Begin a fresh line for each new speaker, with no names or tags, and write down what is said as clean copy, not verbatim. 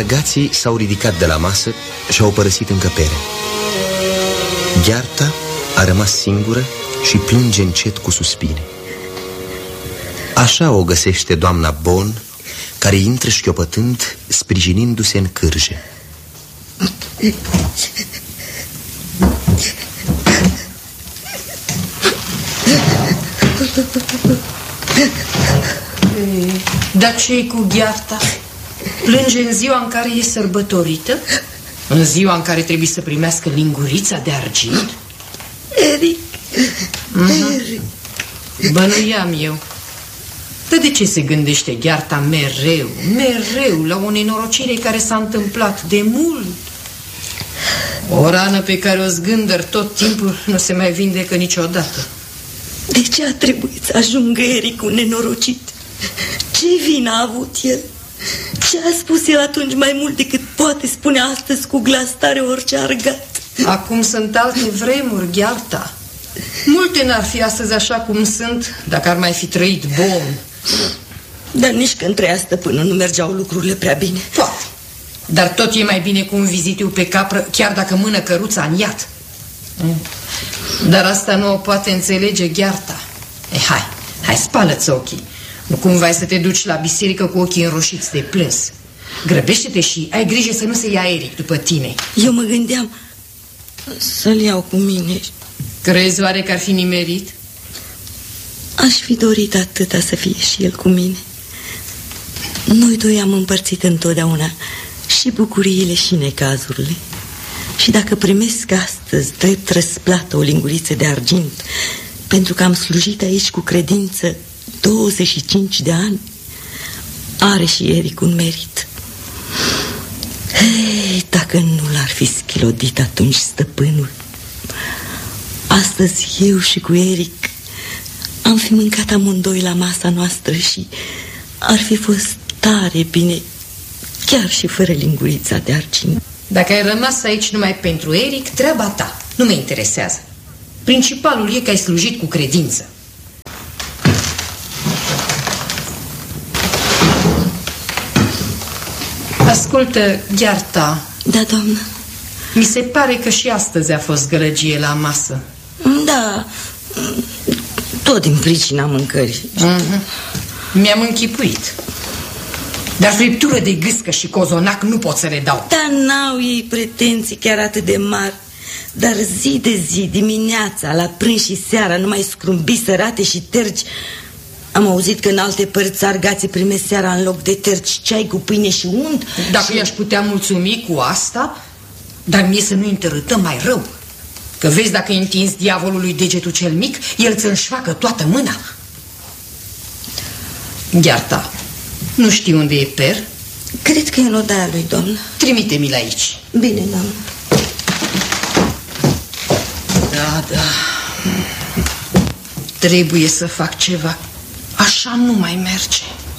Argații s-au ridicat de la masă și au părăsit încăperea. Ghearta a rămas singură și plânge încet cu suspine. Așa o găsește doamna Bon, care intră șchiopătând, sprijinindu-se în cârje.
Dar ce-i cu Ghearta? Plânge în ziua în care e sărbătorită? În ziua în care trebuie să primească lingurița de argint?
Eric, Eric.
Bănuiam eu. Dar de ce se gândește Ghearta mereu la o nenorocire care s-a întâmplat de mult? O rană pe care o zgândăr tot timpul nu se mai vindecă niciodată.
De ce a trebuit să ajungă Eric un nenorocit? Ce vină a avut el? Ce a spus el atunci mai mult decât poate spune astăzi cu glas tare orice argat?
Acum sunt alte vremuri, Ghearta. Multe n-ar fi astăzi așa cum sunt dacă ar mai fi trăit Bon.
Dar nici când trăia stăpânul nu mergeau lucrurile prea bine.
Poate. Dar tot e mai bine cu un vizitiu pe capră, chiar dacă mână căruța în iad. Dar asta nu o poate înțelege Ghearta. Hai, spală-ți ochii. Nu cumva ai să te duci la biserică cu ochii înroșiți de plâns. Grăbește-te și ai grijă să nu se ia Eric după tine.
Eu mă gândeam să-l iau cu mine.
Crezi oare că ar fi nimerit?
Aș fi dorit atâta să fie și el cu mine. Noi doi am împărțit întotdeauna și bucuriile și necazurile. Și dacă primesc astăzi drept răsplată o linguriță de argint pentru că am slujit aici cu credință 25 de ani, are și Eric un merit. Hei, dacă nu l-ar fi schilodit atunci stăpânul, astăzi eu și cu Eric am fi mâncat amândoi la masa noastră și ar fi fost tare bine, chiar și fără lingurița de argint.
Dacă ai rămas aici numai pentru Eric, treaba ta, nu mă interesează. Principalul e că ai slujit cu credință. Ascultă, Ghearta.
Da, doamnă.
Mi se pare că și astăzi a fost gălăgie la masă.
Da, tot din pricina mâncării.
Mi-am închipuit. Dar friptură de gâscă și cozonac nu pot să le dau.
Dar n-au ei pretenții chiar atât de mari. Dar zi de zi, dimineața, la prânz și seara, numai scrumbi, sărate și terci. Am auzit că în alte părți argații primesc seara în loc de terci ceai cu pâine și unt.
Dacă i-aș putea mulțumi cu asta, dar mie să nu întărâtăm mai rău. Că vezi, dacă întinzi diavolului degetul cel mic, el ți înșfacă toată mâna. Ghearta, nu știi unde e Per?
Cred că e în odaia lui, doamnă.
Trimite-mi-l aici.
Bine, doamnă.
Da. Trebuie să fac ceva. Așa nu mai merge.